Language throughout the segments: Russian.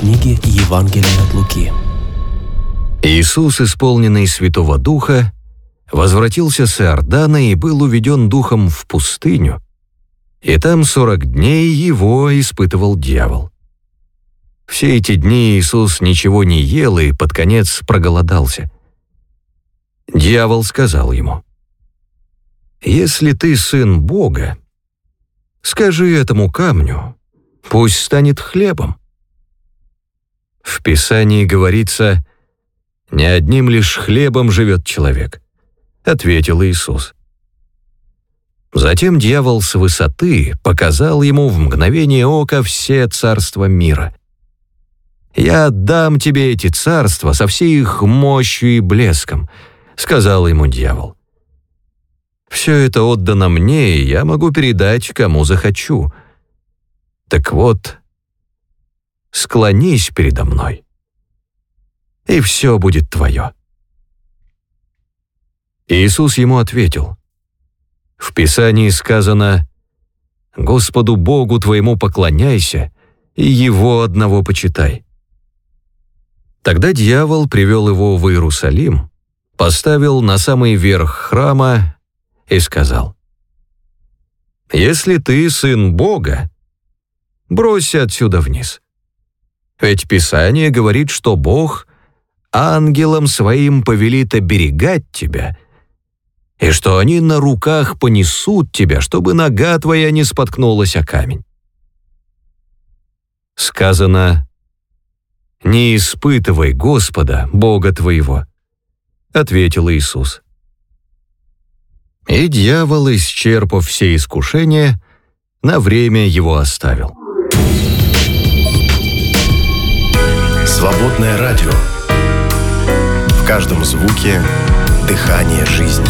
книги Евангелия от Луки. Иисус, исполненный Святого Духа, возвратился с Иордана и был уведен Духом в пустыню, и там 40 дней его испытывал дьявол. Все эти дни Иисус ничего не ел и под конец проголодался. Дьявол сказал ему: «Если ты сын Бога, скажи этому камню, пусть станет хлебом». В Писании говорится: «Не одним лишь хлебом живет человек», — ответил Иисус. Затем дьявол с высоты показал ему в мгновение ока все царства мира. «Я отдам тебе эти царства со всей их мощью и блеском», — сказал ему дьявол. «Все это отдано мне, и я могу передать, кому захочу. Так вот, склонись передо мной, и все будет твое». Иисус ему ответил: «В Писании сказано: Господу Богу твоему поклоняйся и Его одного почитай». Тогда дьявол привел его в Иерусалим, поставил на самый верх храма и сказал: «Если ты сын Бога, бросься отсюда вниз. Ведь Писание говорит, что Бог ангелам своим повелит оберегать тебя, и что они на руках понесут тебя, чтобы нога твоя не споткнулась о камень». Сказано: «Не испытывай Господа, Бога твоего», — ответил Иисус. И дьявол, исчерпав все искушения, на время его оставил. Свободное радио. В каждом звуке дыхание жизни.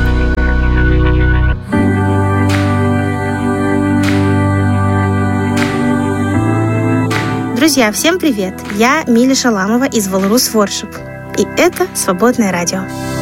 Друзья, всем привет! Я Миля Шаламова из Walrus Worship. И это «Свободное радио».